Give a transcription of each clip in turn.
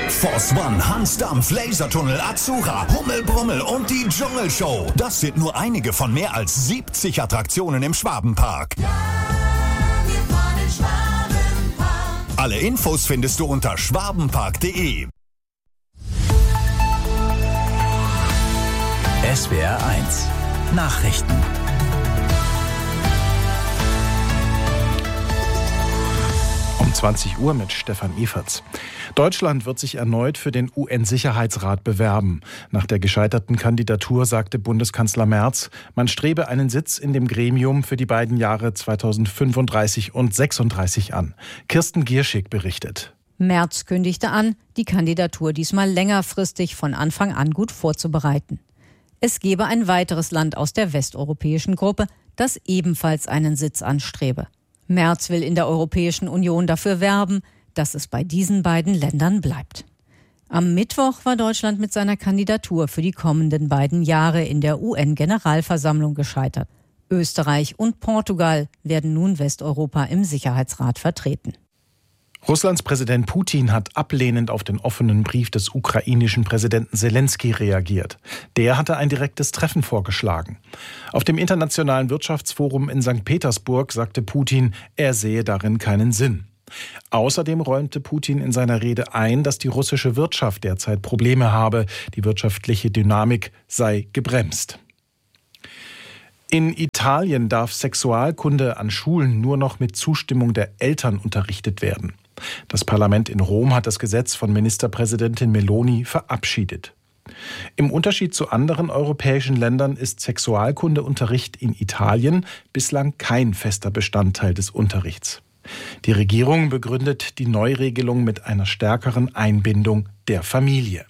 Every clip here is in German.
Force One, Hansdampf, Lasertunnel, Azura, Hummelbrummel und die Dschungelshow. Das sind nur einige von mehr als 70 Attraktionen im Schwabenpark. Ja, wir fahren in Schwabenpark. Alle Infos findest du unter schwabenpark.de. SWR 1 Nachrichten. Um 20 Uhr mit Stefan Eferts. Deutschland wird sich erneut für den UN-Sicherheitsrat bewerben. Nach der gescheiterten Kandidatur sagte Bundeskanzler Merz, man strebe einen Sitz in dem Gremium für die beiden Jahre 2035 und 36 an. Kirsten Gierschig berichtet. Merz kündigte an, die Kandidatur diesmal längerfristig von Anfang an gut vorzubereiten. Es gebe ein weiteres Land aus der westeuropäischen Gruppe, das ebenfalls einen Sitz anstrebe. Merz will in der Europäischen Union dafür werben, dass es bei diesen beiden Ländern bleibt. Am Mittwoch war Deutschland mit seiner Kandidatur für die kommenden beiden Jahre in der UN-Generalversammlung gescheitert. Österreich und Portugal werden nun Westeuropa im Sicherheitsrat vertreten. Russlands Präsident Putin hat ablehnend auf den offenen Brief des ukrainischen Präsidenten Selenskyj reagiert. Der hatte ein direktes Treffen vorgeschlagen. Auf dem Internationalen Wirtschaftsforum in St. Petersburg sagte Putin, er sehe darin keinen Sinn. Außerdem räumte Putin in seiner Rede ein, dass die russische Wirtschaft derzeit Probleme habe. Die wirtschaftliche Dynamik sei gebremst. In Italien darf Sexualkunde an Schulen nur noch mit Zustimmung der Eltern unterrichtet werden. Das Parlament in Rom hat das Gesetz von Ministerpräsidentin Meloni verabschiedet. Im Unterschied zu anderen europäischen Ländern ist Sexualkundeunterricht in Italien bislang kein fester Bestandteil des Unterrichts. Die Regierung begründet die Neuregelung mit einer stärkeren Einbindung der Familie.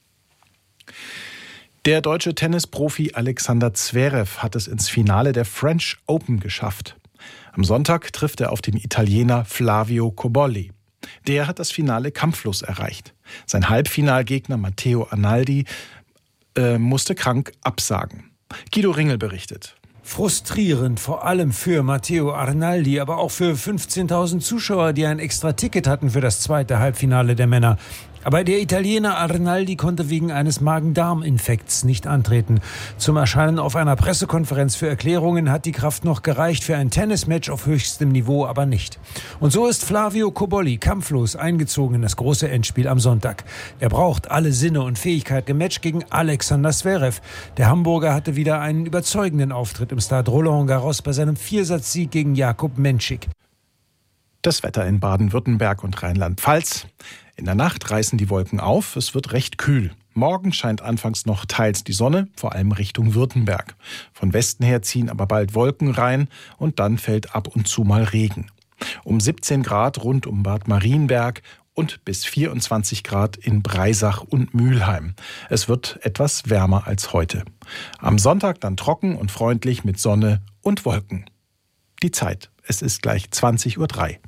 Der deutsche Tennisprofi Alexander Zverev hat es ins Finale der French Open geschafft. Am Sonntag trifft er auf den Italiener Flavio Cobolli. Der hat das Finale kampflos erreicht. Sein Halbfinalgegner Matteo Arnaldi musste krank absagen. Guido Ringel berichtet. Frustrierend, vor allem für Matteo Arnaldi, aber auch für 15.000 Zuschauer, die ein extra Ticket hatten für das zweite Halbfinale der Männer. Aber der Italiener Arnaldi konnte wegen eines Magen-Darm-Infekts nicht antreten. Zum Erscheinen auf einer Pressekonferenz für Erklärungen hat die Kraft noch gereicht, für ein Tennismatch auf höchstem Niveau aber nicht. Und so ist Flavio Cobolli kampflos eingezogen in das große Endspiel am Sonntag. Er braucht alle Sinne und Fähigkeiten im Match gegen Alexander Zverev. Der Hamburger hatte wieder einen überzeugenden Auftritt im Stade Roland Garros bei seinem Viersatzsieg gegen Jakub Menšik. Das Wetter in Baden-Württemberg und Rheinland-Pfalz. In der Nacht reißen die Wolken auf, es wird recht kühl. Morgen scheint anfangs noch teils die Sonne, vor allem Richtung Württemberg. Von Westen her ziehen aber bald Wolken rein und dann fällt ab und zu mal Regen. Um 17 Grad rund um Bad Marienberg und bis 24 Grad in Breisach und Mülheim. Es wird etwas wärmer als heute. Am Sonntag dann trocken und freundlich mit Sonne und Wolken. Die Zeit, es ist gleich 20:03 Uhr.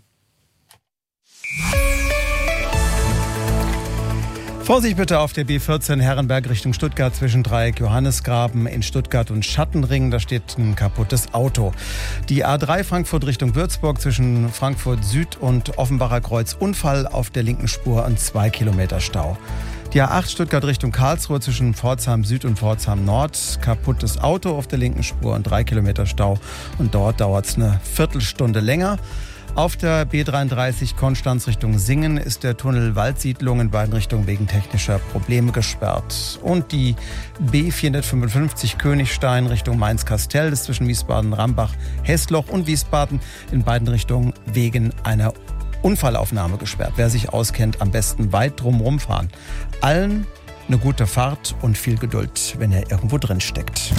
Vorsicht bitte auf der B14 Herrenberg Richtung Stuttgart zwischen Dreieck Johannesgraben in Stuttgart und Schattenring. Da steht ein kaputtes Auto. Die A3 Frankfurt Richtung Würzburg zwischen Frankfurt Süd und Offenbacher Kreuz Unfall auf der linken Spur und 2 Kilometer Stau. Die A8 Stuttgart Richtung Karlsruhe zwischen Pforzheim Süd und Pforzheim Nord. Kaputtes Auto auf der linken Spur und 3 Kilometer Stau. Und dort dauert es eine Viertelstunde länger. Auf der B33 Konstanz Richtung Singen ist der Tunnel Waldsiedlung in beiden Richtungen wegen technischer Probleme gesperrt. Und die B455 Königstein Richtung Mainz-Kastell ist zwischen Wiesbaden-Rambach, Hessloch und Wiesbaden in beiden Richtungen wegen einer Unfallaufnahme gesperrt. Wer sich auskennt, am besten weit drumherum fahren. Allen eine gute Fahrt und viel Geduld, wenn ihr irgendwo drin steckt.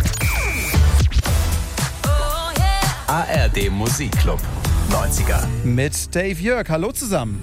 ARD Musikclub 90er. Mit Dave Jörg. Hallo zusammen.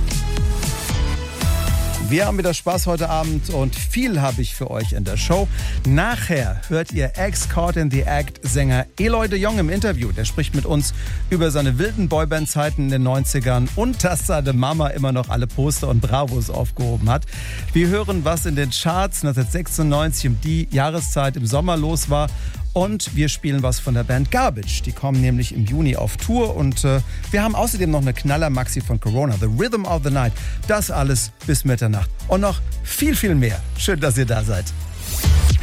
Wir haben wieder Spaß heute Abend und viel habe ich für euch in der Show. Nachher hört ihr Ex-Caught in the Act-Sänger Eloy de Jong im Interview. Der spricht mit uns über seine wilden Boyband-Zeiten in den 90ern und dass seine Mama immer noch alle Poster und Bravos aufgehoben hat. Wir hören, was in den Charts 1996 um die Jahreszeit im Sommer los war. Und wir spielen was von der Band Garbage. Die kommen nämlich im Juni auf Tour. Und wir haben außerdem noch eine Knaller-Maxi von Corona, The Rhythm of the Night. Das alles bis Mitternacht. Und noch viel, viel mehr. Schön, dass ihr da seid.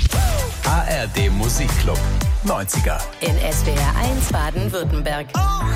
ARD Musikclub 90er. In SWR 1 Baden-Württemberg.